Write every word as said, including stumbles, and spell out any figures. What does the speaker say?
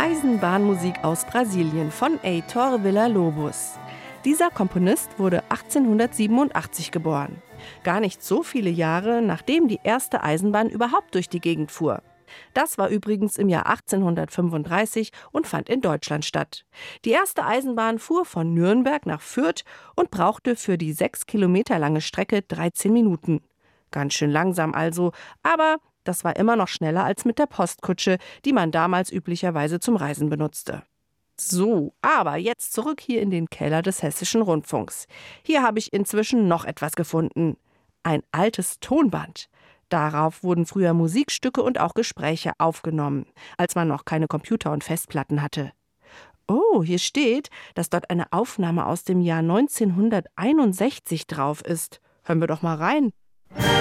Eisenbahnmusik aus Brasilien von Heitor Villa-Lobos. Dieser Komponist wurde achtzehnhundertsiebenundachtzig geboren. Gar nicht so viele Jahre, nachdem die erste Eisenbahn überhaupt durch die Gegend fuhr. Das war übrigens im Jahr achtzehnhundertfünfunddreißig und fand in Deutschland statt. Die erste Eisenbahn fuhr von Nürnberg nach Fürth und brauchte für die sechs Kilometer lange Strecke dreizehn Minuten. Ganz schön langsam also, aber das war immer noch schneller als mit der Postkutsche, die man damals üblicherweise zum Reisen benutzte. So, aber jetzt zurück hier in den Keller des Hessischen Rundfunks. Hier habe ich inzwischen noch etwas gefunden. Ein altes Tonband. Darauf wurden früher Musikstücke und auch Gespräche aufgenommen, als man noch keine Computer und Festplatten hatte. Oh, hier steht, dass dort eine Aufnahme aus dem Jahr neunzehnhunderteinundsechzig drauf ist. Hören wir doch mal rein.